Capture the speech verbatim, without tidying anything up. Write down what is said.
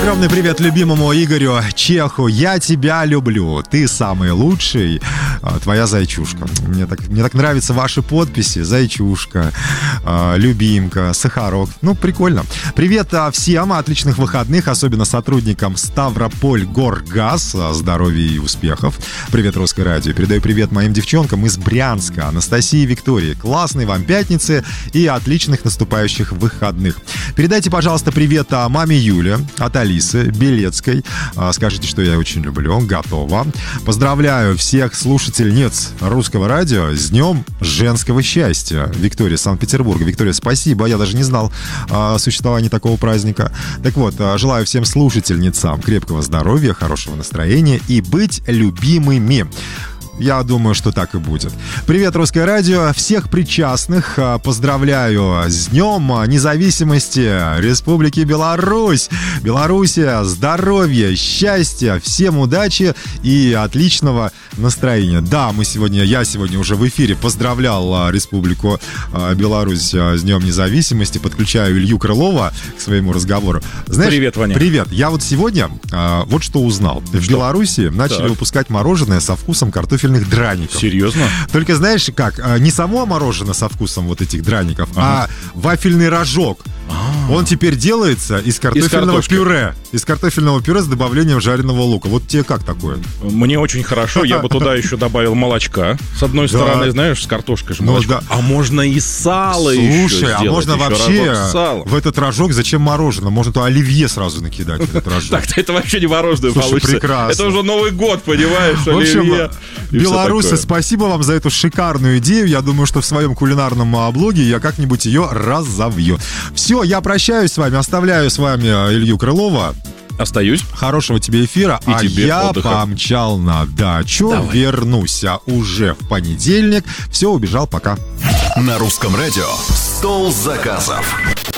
Огромный привет любимому Игорю Чеху. Я тебя люблю. Ты самый лучший. Твоя зайчушка. Мне так, мне так нравятся ваши подписи. Зайчушка, любимка, Сахарок. Ну, прикольно. Привет всем. Отличных выходных. Особенно сотрудникам Ставропольгоргаз. Здоровья и успехов. Привет, Русское радио. Передаю привет моим девчонкам из Брянска. Анастасии и Виктории. Классной вам пятницы и отличных наступающих выходных. Передайте, пожалуйста, привет маме Юле от Алисы Белецкой. Скажите, что я очень люблю. Готово. Поздравляю всех слушательниц Русского радио с Днем женского счастья. Виктория, Санкт-Петербурга. Виктория, спасибо. Я даже не знал о существовании такого праздника. Так вот, желаю всем слушательницам крепкого здоровья, хорошего настроения и быть любимыми. Я думаю, что так и будет. Привет, Русское радио. Всех причастных поздравляю с Днем независимости Республики Беларусь. Белоруссия, здоровья, счастья, всем удачи и отличного настроения. Да, мы сегодня, я сегодня уже в эфире поздравлял Республику Беларусь с Днем независимости. Подключаю Илью Крылова к своему разговору. Знаешь, привет, Ваня. Привет. Я вот сегодня вот что узнал. В что? Беларуси начали так. выпускать мороженое со вкусом картофеля драников. Серьезно? Только знаешь как, не само мороженое со вкусом вот этих драников, ага. а вафельный рожок. А-а-а. Он теперь делается из картофельного из пюре. Из картофельного пюре с добавлением жареного лука. Вот тебе как такое? Мне очень хорошо. Я бы туда еще добавил молочка. С одной стороны, да. знаешь, с картошкой же молочко. Ну, да. А можно и сало Слушай, еще сделать. А можно еще вообще в этот рожок зачем мороженое? Можно то оливье сразу накидать в этот рожок. Так-то это вообще не мороженое получится. Прекрасно. Это уже Новый год, понимаешь? В общем, белорусы, спасибо вам за эту шикарную идею. Я думаю, что в своем кулинарном блоге я как-нибудь ее разовью. Все, я прощаюсь с вами, оставляю с вами Илью Крылова. Остаюсь. Хорошего тебе эфира. И а тебе я отдыха. Помчал на дачу. Давай. Вернусь уже в понедельник. Все, убежал, пока. На Русском радио «Стол заказов».